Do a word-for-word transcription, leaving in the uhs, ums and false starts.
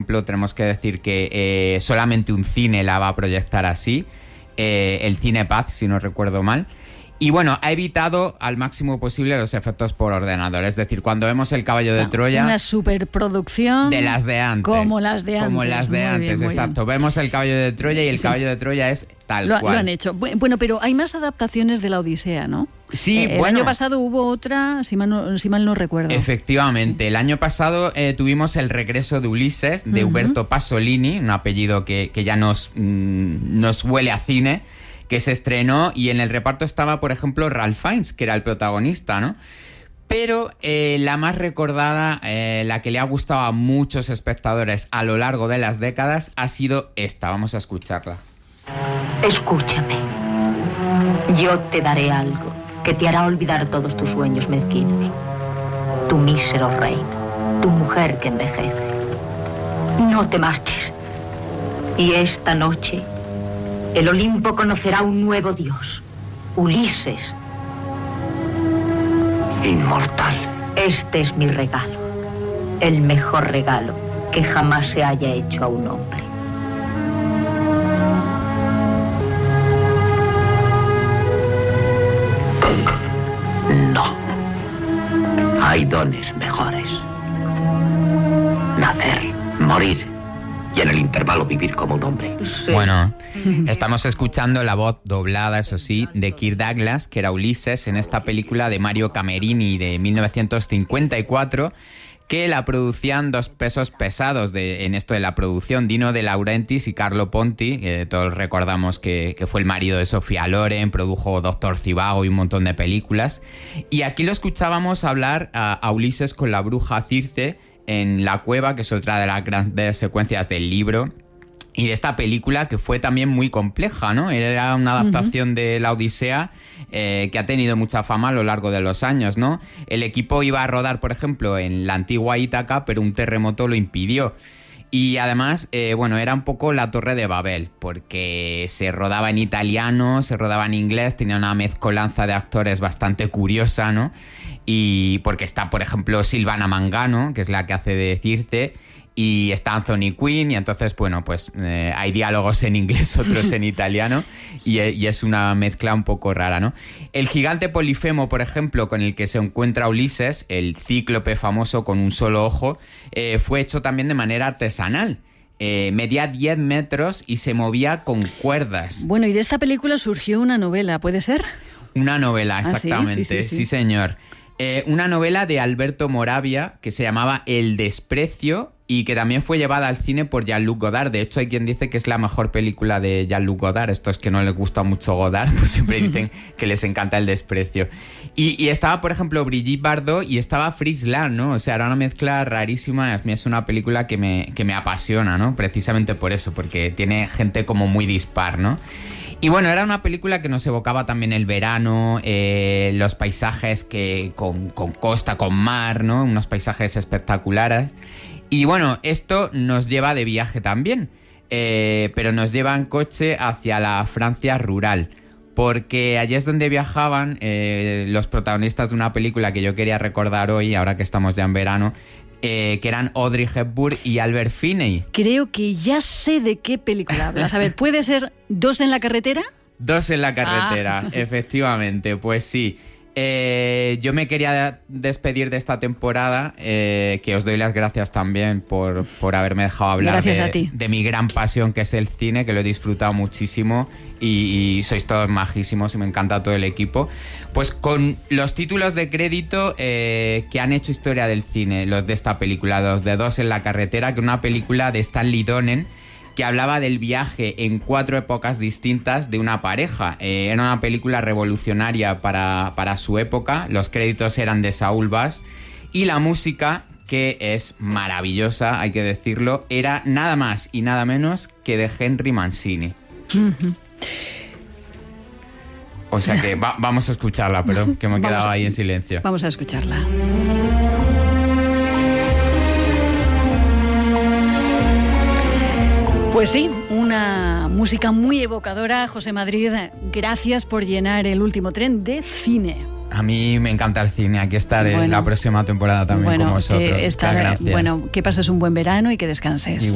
ejemplo, tenemos que decir que eh, solamente un cine la va a proyectar así, eh, el Cinepaz, si no recuerdo mal. Y bueno, ha evitado al máximo posible los efectos por ordenador. Es decir, cuando vemos El caballo de Troya... Una superproducción... De las de antes. Como las de antes. Como las de muy antes, bien, exacto. Vemos El caballo de Troya y El sí. caballo de Troya es tal lo, cual. Lo han hecho. Bueno, pero hay más adaptaciones de la Odisea, ¿no? Sí, eh, el bueno. año pasado hubo otra, si mal no, si mal no recuerdo. Efectivamente. Sí. El año pasado eh, tuvimos El regreso de Ulises, de uh-huh. Uberto Pasolini, un apellido que, que ya nos, mm, nos huele a cine, que se estrenó, y en el reparto estaba, por ejemplo, Ralph Fiennes, que era el protagonista, ¿no? Pero eh, la más recordada, eh, la que le ha gustado a muchos espectadores a lo largo de las décadas, ha sido esta. Vamos a escucharla. Escúchame. Yo te daré algo que te hará olvidar todos tus sueños mezquinos. Tu mísero reino, tu mujer que envejece. No te marches. Y esta noche... el Olimpo conocerá un nuevo dios, Ulises. Inmortal. Este es mi regalo, el mejor regalo que jamás se haya hecho a un hombre. No. Hay dones mejores. Nacer, morir. Y en el intervalo vivir como un hombre. Sí. Bueno, estamos escuchando la voz doblada, eso sí, de Kirk Douglas, que era Ulises, en esta película de Mario Camerini de mil novecientos cincuenta y cuatro, que la producían dos pesos pesados de, en esto de la producción, Dino De Laurentiis y Carlo Ponti, que todos recordamos que, que fue el marido de Sofía Loren, produjo Doctor Zivago y un montón de películas. Y aquí lo escuchábamos hablar a, a Ulises con la bruja Circe en la cueva, que es otra de las grandes secuencias del libro y de esta película, que fue también muy compleja, ¿no? Era una adaptación uh-huh. de la Odisea eh, que ha tenido mucha fama a lo largo de los años, ¿no? El equipo iba a rodar, por ejemplo, en la antigua Ítaca, pero un terremoto lo impidió. Y además, eh, bueno, era un poco la Torre de Babel, porque se rodaba en italiano, se rodaba en inglés, tenía una mezcolanza de actores bastante curiosa, ¿no? Y porque está, por ejemplo, Silvana Mangano, que es la que hace de Circe, y está Anthony Quinn, y entonces, bueno, pues eh, hay diálogos en inglés, otros en italiano, y, y es una mezcla un poco rara, ¿no? El gigante Polifemo, por ejemplo, con el que se encuentra Ulises, el cíclope famoso con un solo ojo, eh, fue hecho también de manera artesanal. Eh, medía diez metros y se movía con cuerdas. Bueno, y de esta película surgió una novela, ¿puede ser? Una novela, exactamente, ¿Ah, sí? Sí, sí, sí. sí señor. Eh, una novela de Alberto Moravia que se llamaba El desprecio y que también fue llevada al cine por Jean-Luc Godard. De hecho, hay quien dice que es la mejor película de Jean-Luc Godard. Estos que no les gusta mucho Godard, pues siempre dicen que les encanta El desprecio. Y, y estaba, por ejemplo, Brigitte Bardot y estaba Fritz Lang, ¿no? O sea, era una mezcla rarísima. A mí es una película que me, que me apasiona, ¿no? Precisamente por eso, porque tiene gente como muy dispar, ¿no? Y bueno, era una película que nos evocaba también el verano, eh, los paisajes que con, con costa, con mar, ¿no? Unos paisajes espectaculares. Y bueno, esto nos lleva de viaje también, eh, pero nos lleva en coche hacia la Francia rural, porque allí es donde viajaban eh, los protagonistas de una película que yo quería recordar hoy, ahora que estamos ya en verano, Eh, que eran Audrey Hepburn y Albert Finney. Creo que ya sé de qué película hablas. A ver, ¿puede ser Dos en la carretera? Dos en la carretera, ah. efectivamente, pues sí. Eh, yo me quería despedir de esta temporada, eh, que os doy las gracias también por, por haberme dejado hablar de, de mi gran pasión, que es el cine, que lo he disfrutado muchísimo y, y sois todos majísimos y me encanta todo el equipo. Pues con los títulos de crédito eh, que han hecho historia del cine, los de esta película, los de Dos en la carretera, que es una película de Stanley Donen, que hablaba del viaje en cuatro épocas distintas de una pareja. Eh, era una película revolucionaria para, para su época, los créditos eran de Saúl Bass y la música, que es maravillosa, hay que decirlo, era nada más y nada menos que de Henry Mancini. Uh-huh. O sea que va, vamos a escucharla, pero que me he quedado a, ahí en silencio. Vamos a escucharla. Pues sí, una música muy evocadora. José Madrid, gracias por llenar el último tren de cine. A mí me encanta el cine, aquí estaré bueno, la próxima temporada también bueno, con vosotros. Que estar, bueno, que pases un buen verano y que descanses. Igual.